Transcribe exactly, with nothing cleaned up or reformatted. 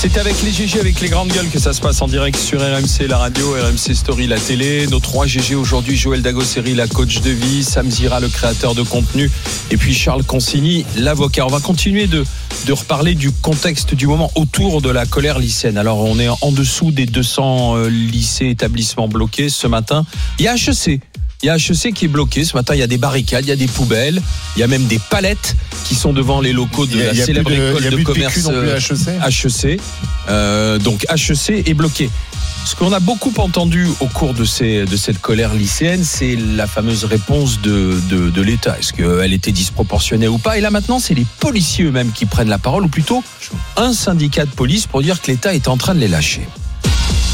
C'est avec les G G, avec les grandes gueules que ça se passe en direct sur R M C, la radio, R M C Story, la télé. Nos trois G G aujourd'hui, Joël Dagosseri, la coach de vie, Sam Zira, le créateur de contenu, et puis Charles Consigny, l'avocat. On va continuer de, de reparler du contexte du moment autour de la colère lycéenne. Alors, on est en dessous des deux cents lycées, établissements bloqués ce matin. Il y a H E C. Il y a H E C qui est bloqué. Ce matin, il y a des barricades, il y a des poubelles, il y a même des palettes qui sont devant les locaux de la célèbre école de, de commerce H E C. H E C. Euh, donc H E C est bloqué. Ce qu'on a beaucoup entendu au cours de, ces, de cette colère lycéenne, c'est la fameuse réponse de, de, de l'État. Est-ce qu'elle était disproportionnée ou pas ? Et là maintenant, c'est les policiers eux-mêmes qui prennent la parole, ou plutôt un syndicat de police pour dire que l'État est en train de les lâcher.